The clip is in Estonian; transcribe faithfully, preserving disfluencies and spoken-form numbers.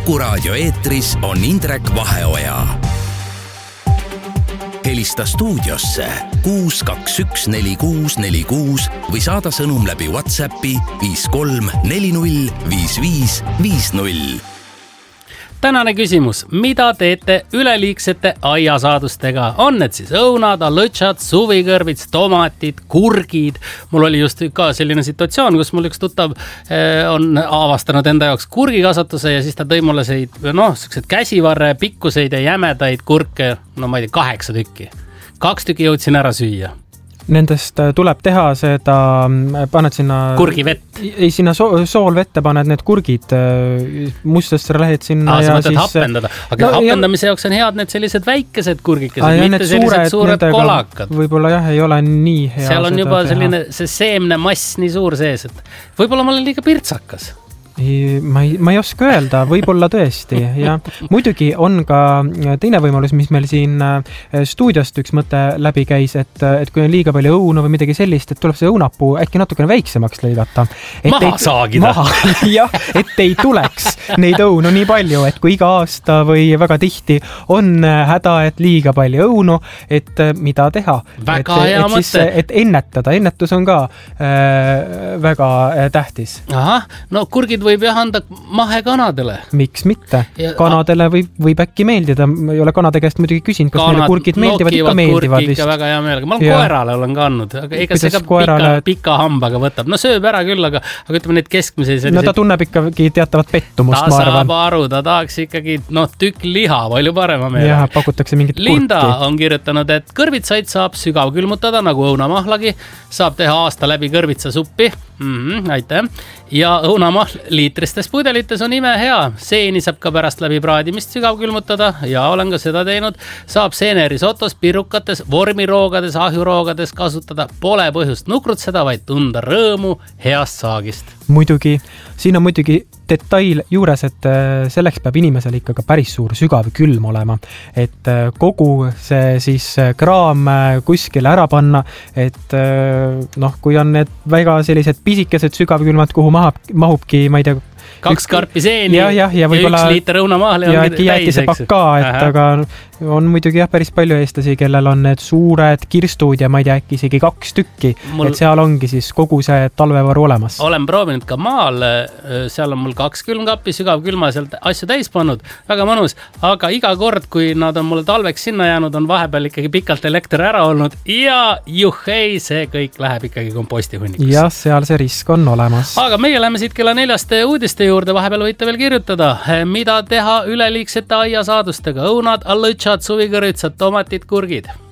Kuku raadio eetris on Indrek Vaheoja. Helista stuudiosse kuus kaks üks neli kuus neli kuus või saada sõnum läbi WhatsAppi viis kolm neli null viis viis viis null. Tänane küsimus, mida teete üleliigsete aiasaadustega? On need siis õunad, alõtšad, suvikõrvits, tomatid, kurgid? Mul oli just ka selline situatsioon, kus mul üks tuttav on avastanud enda jaoks kurgikasvatuse ja siis ta tõi mulle seid, noh, sellised käsivarre, pikkuseid ja jämedaid kurke, no ma ei tea, kaheksa tükki. Kaks tükki jõudsin ära süüa. Nendest tuleb teha seda, paned sinna... Kurgivett. Ei, sinna so soolvette paned need kurgid, mustesse lähed sinna Aa, ja siis... hapendada. Aga no, hapendamise ja... jaoks on head need sellised väikesed kurgikesed, Aa, mitte sellised suured, suured kolakad. Võib-olla jah, ei ole nii hea. Seal on juba teha. Selline see seemne mass nii suur sees, et võib-olla ma olen liiga pirtsakas. Ma ei, ma ei oska öelda, võib-olla tõesti. Ja muidugi on ka teine võimalus, mis meil siin stuudiost üks mõte läbi käis, et, et kui on liiga palju õunu või midagi sellist, et tuleb see õunapuu äkki natukene väiksemaks lõigata. Maha ei, saagida. Maha, jah, et ei tuleks neid õunu nii palju, et kui iga aasta või väga tihti on häda, et liiga palju õunu, et mida teha. Väga et, hea et, mõte. Et ennetada, ennetus on ka äh, väga tähtis. Aha, no kurgid võib jah anda mahekanadele. Miks mitte? Ja, kanadele võib, võib äkki meeldida. Ma ei ole kanade käest muidugi küsinud, kas meile kurgid meeldivad, ikka meeldivad vist. Väga hea meelega. Ma olen ja. koerale olen ka andnud, aga ega see ka koerale... pika, pika hambaga võtab. No sööb ära küll, aga, aga ütleme need keskmise selliseid... No ta tunneb ikkagi teatavat pettumust, ta ma arvan. Ta saab aru, ta tahaks ikkagi no, tükk liha palju parema meele. Jah, pakutakse mingit Linda kurki. on kirjutanud, et kõrvitsaid saab sügav külmutada, nagu õunamahlagi. Saab teha aasta läbi kõrvitsasuppi. Mm-hmm, aitäh. Ja õunamahl liitristes pudelites on ime hea. Seeni saab ka pärast läbi praadimist sügav külmutada ja olen ka seda teinud. Saab seenerisotos, pirukates, vormiroogades, ahjuroogades kasutada. Pole põhjust nukrutseda, vaid tunda rõõmu heast saagist. Muidugi, siin on muidugi detail juures, et selleks peab inimesel ikka ka päris suur sügav külm olema. Et kogu see siis kraam kuskile ära panna, et noh, kui on need väga sellised pisikesed sügavkülmad, kuhu mahab, mahubki, ma ei tea, kaks üks, karpi seeni ja, ja, ja, ja üks liiter õunamahle ja äkki jäeti see pakka, et Aha. aga on muidugi jah, päris palju eestlasi, kellel on need suured kirstud ja ma ei tea, äkki isegi kaks tükki, mul... et seal ongi siis kogu see talvevaru olemas. Olen proovinud ka maal, seal on mul kaks külmkappi, sügav külma sealt asju täis pannud, väga mõnus, aga iga kord, kui nad on mulle talveks sinna jäänud, on vahepeal ikkagi pikalt elekter ära olnud ja juhei, see kõik läheb ikkagi komposti hunnikusse. Ja seal see risk on olemas. Aga meie läheme siit kella neljaste uudiste juurde, vahepeal võite veel kirjutada, mida teha üleliigsete aiasaadustega, õunad, alõtšad, suvikõrvitsad, tomatid, kurgid.